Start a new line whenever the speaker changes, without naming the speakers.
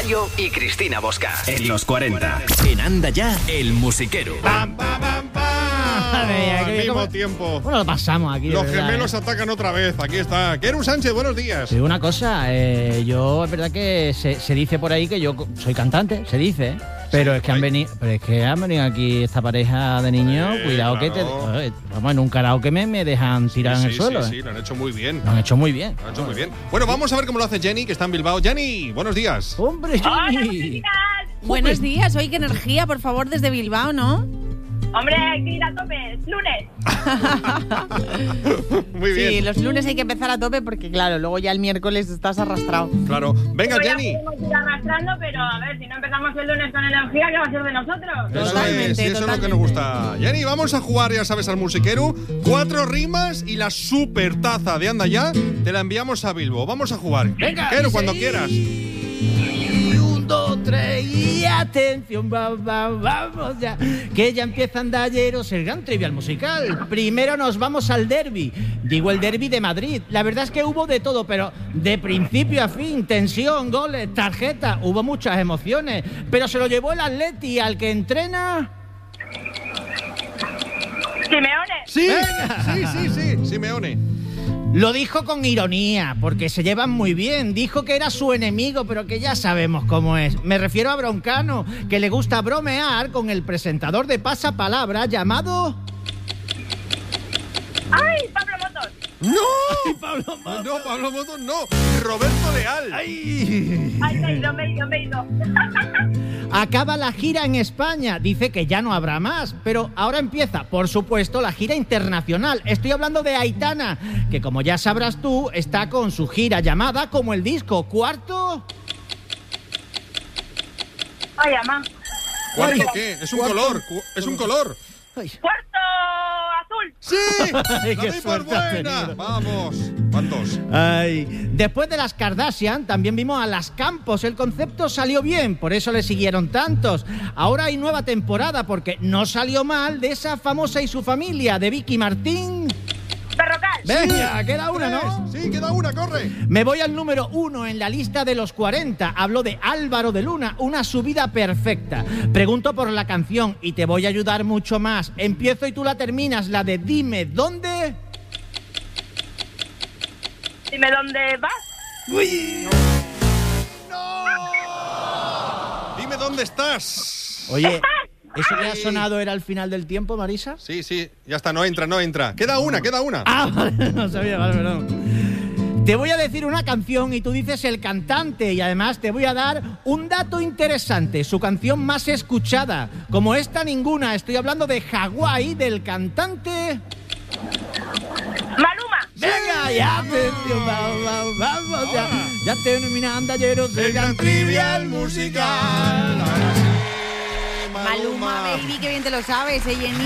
Yayo y Cristina Bosca. En los 40. En Anda Ya, el musiquero.
¡Pam, pam, pam, pam! Al mismo tiempo.
Bueno, lo pasamos aquí.
Los
verdad,
gemelos atacan otra vez. Aquí está. Keru Sánchez, buenos días.
Sí, una cosa, yo es verdad que se dice por ahí que yo soy cantante, se dice, ¿eh? Pero es que han venido aquí esta pareja de niños, cuidado claro. Vamos, en un karaoke me dejan tirar en el suelo.
Sí, lo han hecho muy bien.
Lo han hecho muy bien.
Bueno, vamos a ver cómo lo hace Jenny, que está en Bilbao. Jenny, buenos días.
¡Hombre, Jenny!
Buenos días, hoy qué energía, por favor, desde Bilbao, ¿no?
Hombre, hay que ir a tope, lunes.
Muy bien.
Sí, los lunes hay que empezar a tope porque, claro, luego ya el miércoles estás arrastrado.
Claro. Venga,
Pues
Jenny.
ya podemos ir arrastrando, pero a ver, si no empezamos el lunes con energía, ¿qué va a ser de nosotros?
Totalmente.
Eso es lo que nos gusta. Jenny, vamos a jugar, ya sabes, al musiquero. 4 rimas y la super taza de Anda Ya te la enviamos a Bilbao. Vamos a jugar.
Venga,
Keru, cuando quieras.
1, 2, 3 y atención, vamos ya, que ya empieza Andalleros, el gran trivial musical. Primero nos vamos al derbi, digo el derbi de Madrid. La verdad es que hubo de todo, pero de principio a fin, tensión, goles, tarjeta, hubo muchas emociones, pero se lo llevó el Atleti al que entrena...
Simeone.
Sí, sí, Simeone.
Lo dijo con ironía, porque se llevan muy bien. Dijo que era su enemigo, pero que ya sabemos cómo es. Me refiero a Broncano, que le gusta bromear con el presentador de Pasapalabra llamado...
¡Ay, Pablo Motos!
¡No!
¡Ay, Pablo Motos!
No, Pablo Motos no. Roberto Leal.
¡Ay!
¡Ay, me he ido!
Acaba la gira en España. Dice que ya no habrá más, pero ahora empieza, por supuesto, la gira internacional. Estoy hablando de Aitana, que como ya sabrás tú, está con su gira llamada como el disco cuarto...
¡Ay, ama!
¿Cuarto qué? Es un color. Es un color.
Ay.
¡Cuarto azul!
¡Sí!
Ay,
¡La
qué
doy por
suerte has
buena!
tenido.
Vamos. ¿Cuántos?
Ay. Después de las Kardashian, también vimos a las Campos. El concepto salió bien, por eso le siguieron tantos. Ahora hay nueva temporada, porque no salió mal de esa famosa y su familia, de Vicky Martín.
¡Berrocal!
Venga, queda una, ¿no?
Sí, queda una, corre.
Me voy al número 1 en la lista de los 40. Hablo de Álvaro de Luna, una subida perfecta. Pregunto por la canción y te voy a ayudar mucho más. Empiezo y tú la terminas, la de Dime ¿Dónde?
Dime dónde vas.
¡Uy!
Dime dónde estás.
Oye, ¿eso que ha sonado era el final del tiempo, Marisa?
Sí, ya está, no entra. Queda una.
Ah, vale, no sabía, vale, perdón. Te voy a decir una canción y tú dices el cantante, y además te voy a dar un dato interesante, su canción más escuchada. Como esta ninguna, estoy hablando de Hawái, del cantante...
¡Maluma!
Venga, ya, atención, vamos, ya termina Andalleros, el gran trivial musical.
Maluma, baby, qué bien te lo sabes, Jenny.